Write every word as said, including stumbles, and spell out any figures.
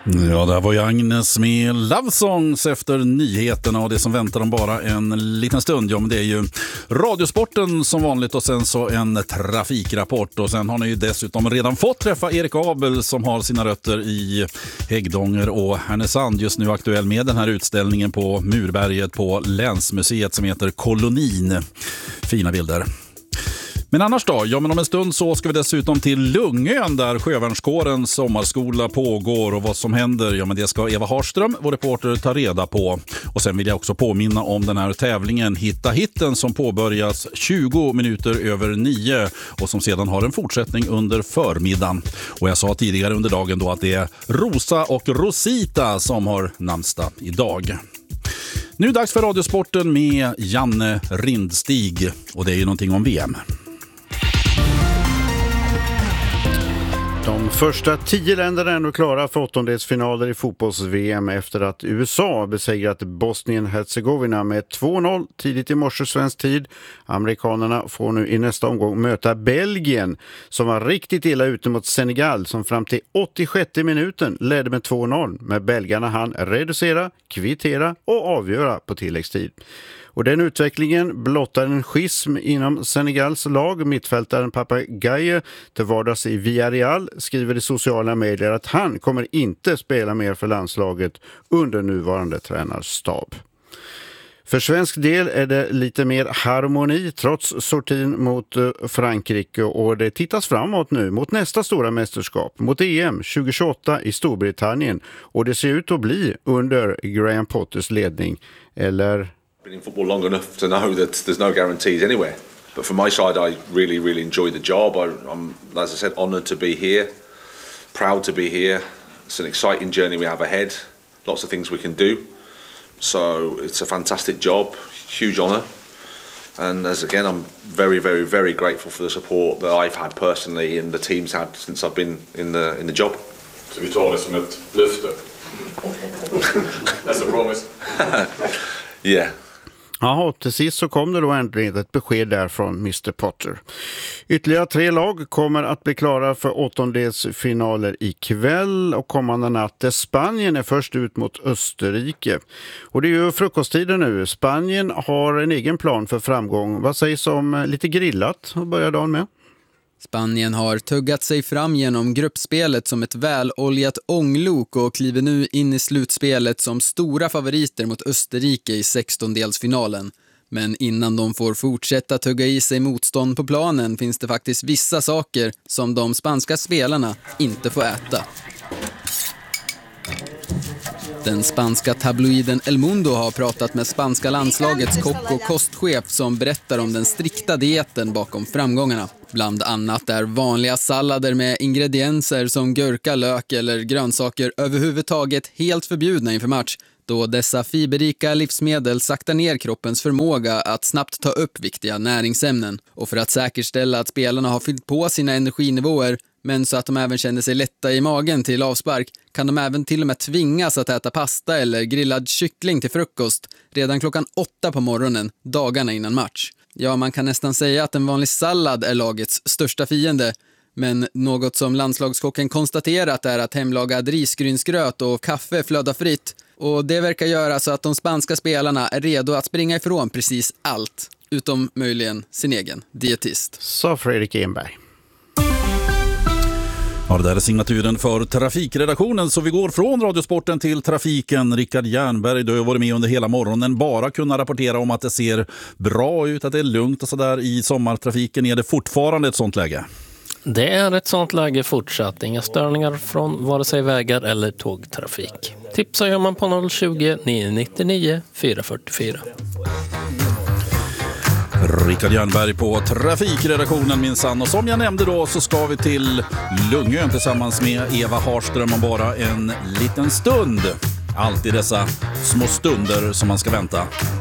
Ja, det var ju Agnes med Love Songs efter nyheterna, och det som väntar om bara en liten stund, ja men det är ju Radiosporten som vanligt och sen så en trafikrapport, och sen har ni ju dessutom redan fått träffa Erik Abel som har sina rötter i Häggdånger och Härnösand, just nu aktuell med den här utställningen på Murberget på Länsmuseet som heter Kolonin. Fina bilder. Men annars då? Ja, men om en stund så ska vi dessutom till Lungön där sjövärnskårens sommarskola pågår, och vad som händer, ja men det ska Eva Harström, vår reporter, ta reda på. Och sen vill jag också påminna om den här tävlingen Hitta hitten som påbörjas tjugo minuter över nio och som sedan har en fortsättning under förmiddagen. Och jag sa tidigare under dagen då att det är Rosa och Rosita som har namnsdag idag. Nu är det dags för Radiosporten med Janne Rindstig, och det är ju någonting om V M. De första tio länderna är nu klara för åttondelsfinaler i fotbolls-V M efter att U S A besegrat Bosnien-Herzegovina med två noll tidigt i morse svensk tid. Amerikanerna får nu i nästa omgång möta Belgien som var riktigt illa ute mot Senegal som fram till åttiosjätte minuten ledde med två noll. Men belgarna hann reducera, kvittera och avgöra på tilläggstid. Och den utvecklingen blottar en schism inom Senegals lag. Mittfältaren Papa Gaye till vardags i Villarreal skriver i sociala medier att han kommer inte spela mer för landslaget under nuvarande tränarstab. För svensk del är det lite mer harmoni trots sortin mot Frankrike, och det tittas framåt nu mot nästa stora mästerskap, mot E M tjugohundratjugoåtta i Storbritannien, och det ser ut att bli under Graham Potters ledning, eller... Been in football long enough to know that there's no guarantees anywhere. But from my side, I really, really enjoy the job. I, I'm, as I said, honoured to be here, proud to be here. It's an exciting journey we have ahead. Lots of things we can do. So it's a fantastic job, huge honour. And as again, I'm very, very, very grateful for the support that I've had personally and the team's had since I've been in the in the job. Så vi tar det som ett löfte. That's a promise. Yeah. Jaha, till sist så kom det då äntligen ett besked där från mister Potter. Ytterligare tre lag kommer att bli klara för åttondelsfinaler ikväll, och kommande natt är Spanien är först ut mot Österrike. Och det är ju frukosttiden nu. Spanien har en egen plan för framgång. Vad sägs om lite grillat att börja dagen med? Spanien har tuggat sig fram genom gruppspelet som ett väloljat ånglok och kliver nu in i slutspelet som stora favoriter mot Österrike i sextondelsfinalen. Men innan de får fortsätta tugga i sig motstånd på planen finns det faktiskt vissa saker som de spanska spelarna inte får äta. Den spanska tabloiden El Mundo har pratat med spanska landslagets kock och kostchef som berättar om den strikta dieten bakom framgångarna. Bland annat är vanliga sallader med ingredienser som gurka, lök eller grönsaker överhuvudtaget helt förbjudna inför match, då dessa fiberrika livsmedel saktar ner kroppens förmåga att snabbt ta upp viktiga näringsämnen. Och för att säkerställa att spelarna har fyllt på sina energinivåer, men så att de även känner sig lätta i magen till avspark, kan de även till och med tvingas att äta pasta eller grillad kyckling till frukost redan klockan åtta på morgonen, dagarna innan match. Ja, man kan nästan säga att en vanlig sallad är lagets största fiende, men något som landslagskocken konstaterat är att hemlagad risgrynsgröt och kaffe flödar fritt, och det verkar göra så att de spanska spelarna är redo att springa ifrån precis allt, utom möjligen sin egen dietist. Så Fredrik Enberg. Ja, det där är signaturen för trafikredaktionen, så vi går från Radiosporten till trafiken. Rickard Jernberg, du har varit med under hela morgonen, bara kunna rapportera om att det ser bra ut, att det är lugnt och sådär i sommartrafiken. Är det fortfarande ett sånt läge? Det är ett sånt läge fortsatt. Inga störningar från vare sig vägar eller tågtrafik. Tipsa gör man på noll tjugo, nio nittionio, fyra fyrtiofyra. Rickard Jernberg på trafikredaktionen minsann. Och som jag nämnde då så ska vi till Lungön tillsammans med Eva Harström om bara en liten stund. Alltid dessa små stunder som man ska vänta.